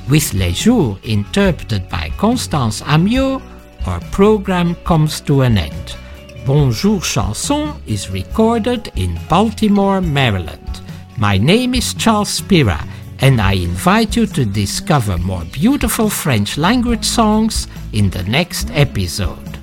With Les Jours interpreted by Constance Amiot, our program comes to an end. Bonjour Chanson is recorded in Baltimore, Maryland. My name is Charles Spira, and I invite you to discover more beautiful French language songs in the next episode.